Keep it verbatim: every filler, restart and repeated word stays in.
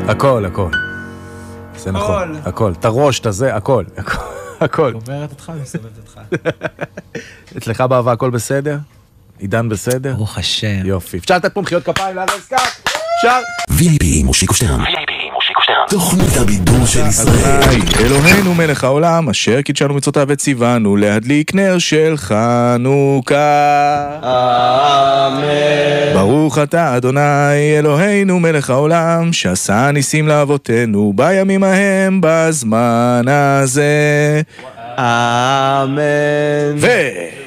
הכל, הכל. זה נכון, הכל. את הראש, את הזה, הכל. הכל. אומרת אותך, מסובבת אותך. אצלך באהבה הכל בסדר? עידן בסדר? ברוך השם. יופי. אפשר לתת פה מחיאות כפיים לארז קאט? אפשר? וי איי פי מושיקו שטרן. וי איי פי מושיקו שטרן. תוכנית הבידור של ישראל. אלוהינו מלך העולם, אשר קידשנו מצוותיו וציוונו להדליק נר של חנוכה. אמן. ברוך אתה אדוני אלוהינו מלך העולם, שעשה ניסים לאבותינו בימים ההם בזמן הזה. אמן. ו...